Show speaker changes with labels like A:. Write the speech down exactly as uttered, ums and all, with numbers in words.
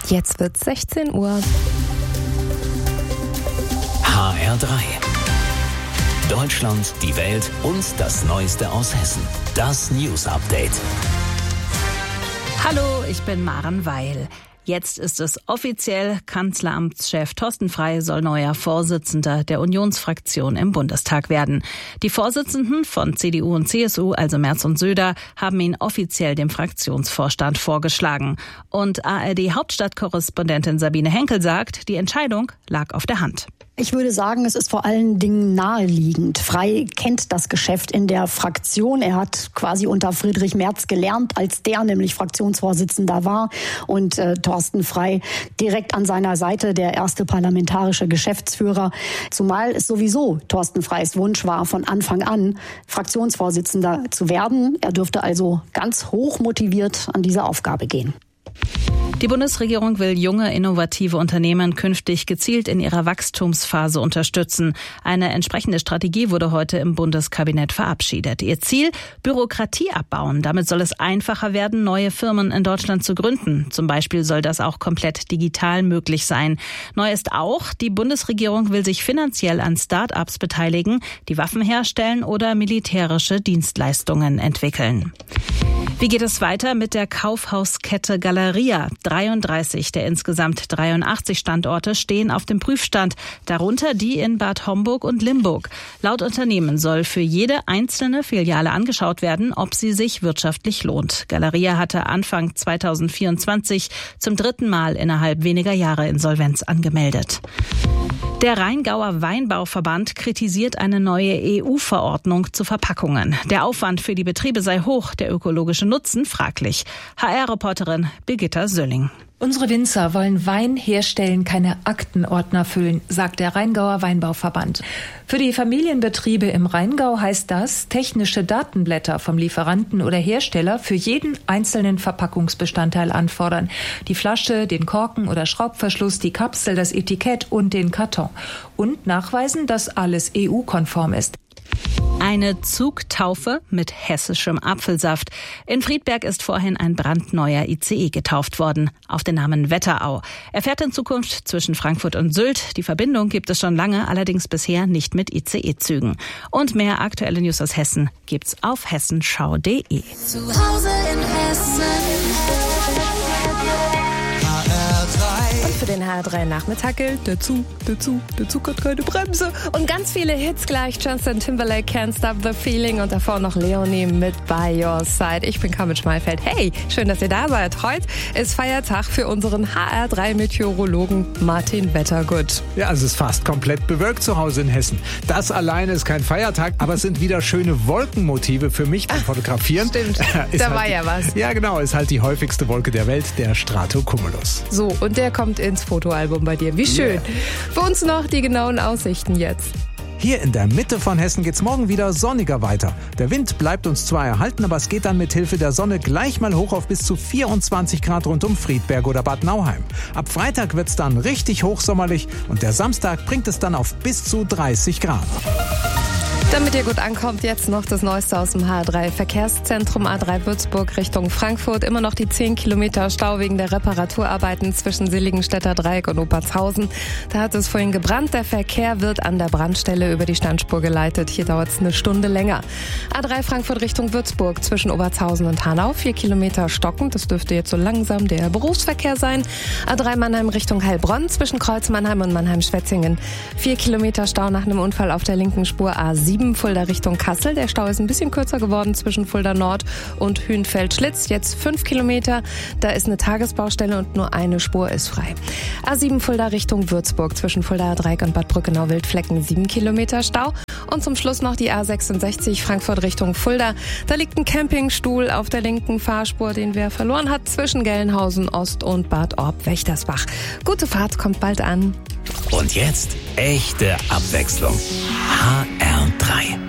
A: Jetzt wird sechzehn Uhr.
B: H R drei. Deutschland, die Welt und das Neueste aus Hessen. Das News Update.
C: Hallo, ich bin Maren Weil. Jetzt ist es offiziell, Kanzleramtschef Thorsten Frey soll neuer Vorsitzender der Unionsfraktion im Bundestag werden. Die Vorsitzenden von C D U und C S U, also Merz und Söder, haben ihn offiziell dem Fraktionsvorstand vorgeschlagen. Und A R D-Hauptstadtkorrespondentin Sabine Henkel sagt, die Entscheidung lag auf der Hand.
D: Ich würde sagen, es ist vor allen Dingen naheliegend. Frey kennt das Geschäft in der Fraktion. Er hat quasi unter Friedrich Merz gelernt, als der nämlich Fraktionsvorsitzender war. Und äh, Thorsten Frey direkt an seiner Seite, der erste parlamentarische Geschäftsführer. Zumal es sowieso Thorsten Freys Wunsch war, von Anfang an Fraktionsvorsitzender zu werden. Er dürfte also ganz hoch motiviert an diese Aufgabe gehen.
C: Die Bundesregierung will junge, innovative Unternehmen künftig gezielt in ihrer Wachstumsphase unterstützen. Eine entsprechende Strategie wurde heute im Bundeskabinett verabschiedet. Ihr Ziel: Bürokratie abbauen. Damit soll es einfacher werden, neue Firmen in Deutschland zu gründen. Zum Beispiel soll das auch komplett digital möglich sein. Neu ist auch, die Bundesregierung will sich finanziell an Start-ups beteiligen, die Waffen herstellen oder militärische Dienstleistungen entwickeln. Wie geht es weiter mit der Kaufhauskette Galeria? dreiunddreißig der insgesamt dreiundachtzig Standorte stehen auf dem Prüfstand, darunter die in Bad Homburg und Limburg. Laut Unternehmen soll für jede einzelne Filiale angeschaut werden, ob sie sich wirtschaftlich lohnt. Galeria hatte Anfang zweitausendvierundzwanzig zum dritten Mal innerhalb weniger Jahre Insolvenz angemeldet. Der Rheingauer Weinbauverband kritisiert eine neue E U-Verordnung zu Verpackungen. Der Aufwand für die Betriebe sei hoch, der ökologische Nutzen fraglich. H R-Reporterin Birgitta Sölling.
E: Unsere Winzer wollen Wein herstellen, keine Aktenordner füllen, sagt der Rheingauer Weinbauverband. Für die Familienbetriebe im Rheingau heißt das, technische Datenblätter vom Lieferanten oder Hersteller für jeden einzelnen Verpackungsbestandteil anfordern. Die Flasche, den Korken oder Schraubverschluss, die Kapsel, das Etikett und den Karton. Und nachweisen, dass alles E U-konform ist.
C: Eine Zugtaufe mit hessischem Apfelsaft. In Friedberg ist vorhin ein brandneuer I C E getauft worden, auf den Namen Wetterau. Er fährt in Zukunft zwischen Frankfurt und Sylt. Die Verbindung gibt es schon lange, allerdings bisher nicht mit I C E-Zügen. Und mehr aktuelle News aus Hessen gibt's auf hessenschau punkt de.
F: Zu Hause in Hessen.
A: Für den H R drei Nachmittag gilt, der Zug, der Zug, der Zug hat keine Bremse. Und ganz viele Hits gleich. Justin Timberlake, Can't Stop the Feeling und davor noch Leonie mit By Your Side. Ich bin Carmen Schmalfeld. Hey, schön, dass ihr da seid. Heute ist Feiertag für unseren H R drei Meteorologen Martin Wettergut.
G: Ja, es ist fast komplett bewölkt zu Hause in Hessen. Das alleine ist kein Feiertag, aber es sind wieder schöne Wolkenmotive für mich zum Fotografieren.
A: Stimmt,
G: ist
A: da
G: halt
A: war
G: die,
A: ja was.
G: Ja, genau, ist halt die häufigste Wolke der Welt, der Stratocumulus.
A: So, und der kommt ins Fotoalbum bei dir. Wie schön. Yeah. Für uns noch die genauen Aussichten jetzt.
G: Hier in der Mitte von Hessen geht's morgen wieder sonniger weiter. Der Wind bleibt uns zwar erhalten, aber es geht dann mit Hilfe der Sonne gleich mal hoch auf bis zu vierundzwanzig Grad rund um Friedberg oder Bad Nauheim. Ab Freitag wird's dann richtig hochsommerlich und der Samstag bringt es dann auf bis zu dreißig Grad.
A: Damit ihr gut ankommt, jetzt noch das Neueste aus dem H R drei Verkehrszentrum A drei Würzburg Richtung Frankfurt. Immer noch die zehn Kilometer Stau wegen der Reparaturarbeiten zwischen Seligenstädter Dreieck und Obertshausen. Da hat es vorhin gebrannt. Der Verkehr wird an der Brandstelle über die Standspur geleitet. Hier dauert es eine Stunde länger. A drei Frankfurt Richtung Würzburg zwischen Obertshausen und Hanau. Vier Kilometer stockend. Das dürfte jetzt so langsam der Berufsverkehr sein. A drei Mannheim Richtung Heilbronn zwischen Kreuz Mannheim und Mannheim-Schwetzingen. Vier Kilometer Stau nach einem Unfall auf der linken Spur A sieben. Fulda Richtung Kassel. Der Stau ist ein bisschen kürzer geworden zwischen Fulda Nord und Hünfeld-Schlitz. Jetzt fünf Kilometer. Da ist eine Tagesbaustelle und nur eine Spur ist frei. A sieben Fulda Richtung Würzburg zwischen Fulda Dreieck und Bad Brückenau-Wildflecken. sieben Kilometer Stau. Und zum Schluss noch die A sechsundsechzig Frankfurt Richtung Fulda. Da liegt ein Campingstuhl auf der linken Fahrspur, den wer verloren hat, zwischen Gelnhausen Ost und Bad Orb-Wächtersbach. Gute Fahrt, kommt bald an.
B: Und jetzt echte Abwechslung. H R drei.